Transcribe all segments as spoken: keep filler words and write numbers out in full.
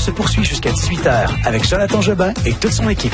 se poursuit jusqu'à dix-huit heures avec Jonathan Jobin et toute son équipe.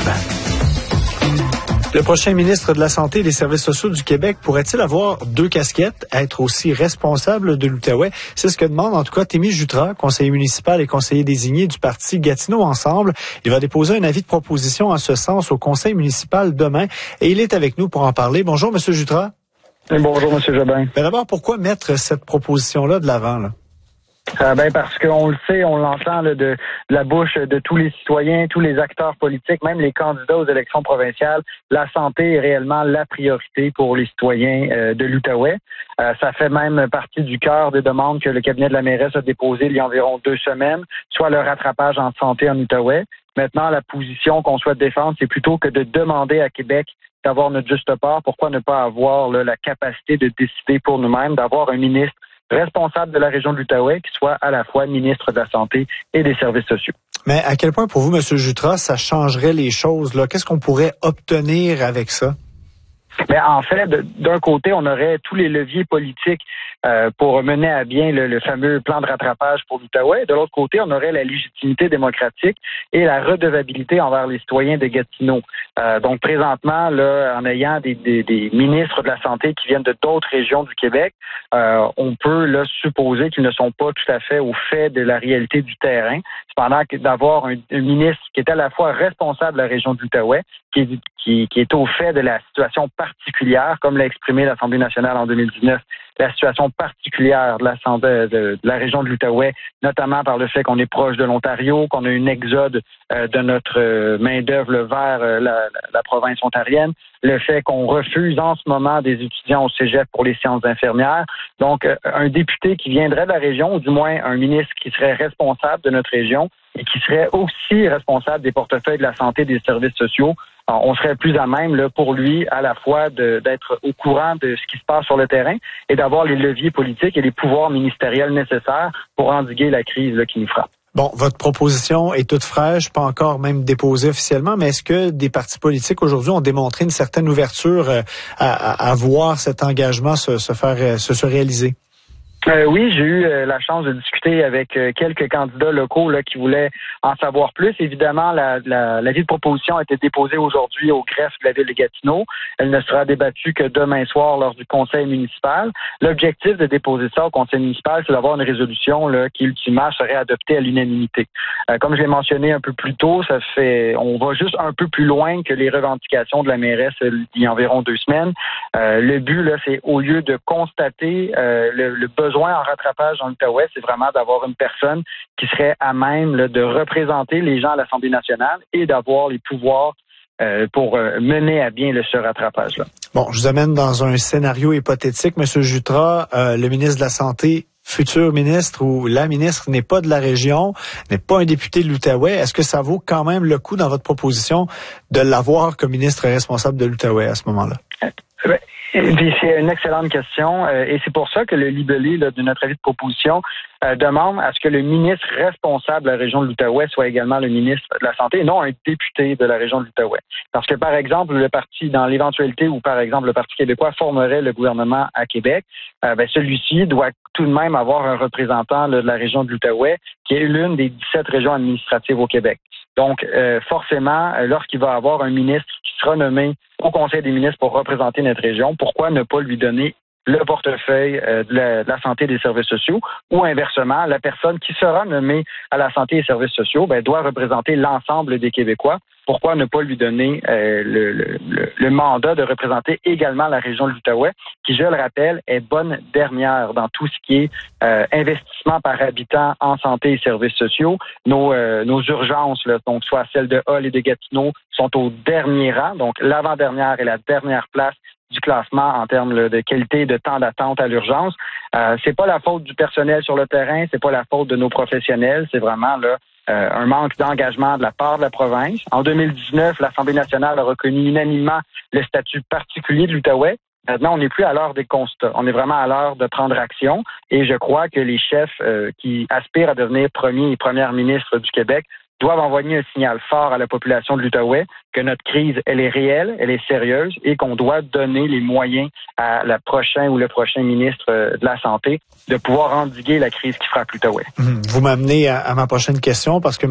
Le prochain ministre de la Santé et des Services sociaux du Québec pourrait-il avoir deux casquettes, être aussi responsable de l'Outaouais? C'est ce que demande en tout cas Témi Jutras, conseiller municipal et conseiller désigné du parti Gatineau Ensemble. Il va déposer un avis de proposition en ce sens au conseil municipal demain et il est avec nous pour en parler. Bonjour, M. Jutras. Bonjour, M. Jobin. Ben d'abord, pourquoi mettre cette proposition-là de l'avant, là? Euh, ben parce qu'on le sait, on l'entend là, de, de la bouche de tous les citoyens, tous les acteurs politiques, même les candidats aux élections provinciales. La santé est réellement la priorité pour les citoyens euh, de l'Outaouais. Euh, ça fait même partie du cœur des demandes que le cabinet de la mairesse a déposées il y a environ deux semaines, soit le rattrapage en santé en Outaouais. Maintenant, la position qu'on souhaite défendre, c'est plutôt que de demander à Québec d'avoir notre juste part. Pourquoi ne pas avoir là, la capacité de décider pour nous-mêmes, d'avoir un ministre responsable de la région de l'Outaouais qui soit à la fois ministre de la Santé et des Services sociaux. Mais à quel point, pour vous, M. Jutras, ça changerait les choses, là? Qu'est-ce qu'on pourrait obtenir avec ça? Mais en fait, d'un côté, on aurait tous les leviers politiques euh, pour mener à bien le, le fameux plan de rattrapage pour l'Outaouais. De l'autre côté, on aurait la légitimité démocratique et la redevabilité envers les citoyens de Gatineau. Euh, donc, présentement, là, en ayant des, des, des ministres de la Santé qui viennent de d'autres régions du Québec, euh, on peut là supposer qu'ils ne sont pas tout à fait au fait de la réalité du terrain. Cependant, d'avoir un, un ministre qui est à la fois responsable de la région de l'Outaouais, qui est, qui, qui est au fait de la situation particulière, comme l'a exprimé l'Assemblée nationale en deux mille dix-neuf, la situation particulière de la, de, de, de la région de l'Outaouais, notamment par le fait qu'on est proche de l'Ontario, qu'on a une exode euh, de notre euh, main-d'œuvre vers euh, la, la province ontarienne, le fait qu'on refuse en ce moment des étudiants au cégep pour les sciences infirmières. Donc, euh, un député qui viendrait de la région, ou du moins un ministre qui serait responsable de notre région et qui serait aussi responsable des portefeuilles de la santé et des services sociaux, on serait plus à même là, pour lui à la fois de, d'être au courant de ce qui se passe sur le terrain et d'avoir les leviers politiques et les pouvoirs ministériels nécessaires pour endiguer la crise là, qui nous frappe. Bon, votre proposition est toute fraîche, pas encore même déposée officiellement, mais est-ce que des partis politiques aujourd'hui ont démontré une certaine ouverture à, à, à voir cet engagement se, se faire se, se réaliser? Euh, oui, j'ai eu euh, la chance de discuter avec euh, quelques candidats locaux là, qui voulaient en savoir plus. Évidemment, la, la, l'avis de proposition a été déposée aujourd'hui au greffe de la ville de Gatineau. Elle ne sera débattue que demain soir lors du conseil municipal. L'objectif de déposer ça au conseil municipal, c'est d'avoir une résolution là, qui, ultimement, serait adoptée à l'unanimité. Euh, comme je l'ai mentionné un peu plus tôt, ça fait, on va juste un peu plus loin que les revendications de la mairesse il y a environ deux semaines. Euh, le but, là, c'est au lieu de constater euh, le, le besoin en rattrapage dans l'Outaouais, c'est vraiment d'avoir une personne qui serait à même là, de représenter les gens à l'Assemblée nationale et d'avoir les pouvoirs euh, pour euh, mener à bien le, ce rattrapage-là. Bon, je vous amène dans un scénario hypothétique, M. Jutras, euh, le ministre de la Santé, futur ministre ou la ministre n'est pas de la région, n'est pas un député de l'Outaouais. Est-ce que ça vaut quand même le coup dans votre proposition de l'avoir comme ministre responsable de l'Outaouais à ce moment-là? Euh, Puis c'est une excellente question euh, et c'est pour ça que le libellé là, de notre avis de proposition euh, demande à ce que le ministre responsable de la région de l'Outaouais soit également le ministre de la Santé et non un député de la région de l'Outaouais. Parce que, par exemple, le parti, dans l'éventualité où, par exemple, le Parti québécois formerait le gouvernement à Québec, euh, ben, celui-ci doit tout de même avoir un représentant là, de la région de l'Outaouais qui est l'une des dix-sept régions administratives au Québec. Donc, euh, forcément, euh, lorsqu'il va avoir un ministre qui sera nommé au Conseil des ministres pour représenter notre région, pourquoi ne pas lui donner le portefeuille euh, de, la, de la santé et des services sociaux ou inversement, la personne qui sera nommée à la santé et services sociaux ben, doit représenter l'ensemble des Québécois. Pourquoi ne pas lui donner euh, le, le, le mandat de représenter également la région de l'Outaouais, qui, je le rappelle, est bonne dernière dans tout ce qui est euh, investissement par habitant en santé et services sociaux. Nos, euh, nos urgences, là, donc soit celles de Hull et de Gatineau, sont au dernier rang, donc l'avant-dernière et la dernière place du classement en termes là, de qualité et de temps d'attente à l'urgence. Euh, c'est pas la faute du personnel sur le terrain, c'est pas la faute de nos professionnels, c'est vraiment là euh, un manque d'engagement de la part de la province. En deux mille dix-neuf, l'Assemblée nationale a reconnu unanimement le statut particulier de l'Outaouais. Maintenant, on n'est plus à l'heure des constats. On est vraiment à l'heure de prendre action. Et je crois que les chefs euh, qui aspirent à devenir premier et première ministre du Québec doivent envoyer un signal fort à la population de l'Outaouais que notre crise, elle est réelle, elle est sérieuse et qu'on doit donner les moyens à la prochaine ou le prochain ministre de la Santé de pouvoir endiguer la crise qui frappe l'Outaouais. Vous m'amenez à, à ma prochaine question parce que